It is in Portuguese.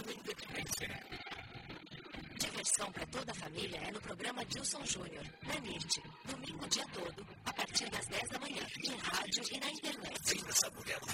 sua independência. Diversão para toda a família é no programa Dilson Júnior, na NIT. Domingo o dia todo, a partir das 10 da manhã, em rádio e na internet. Venha saborear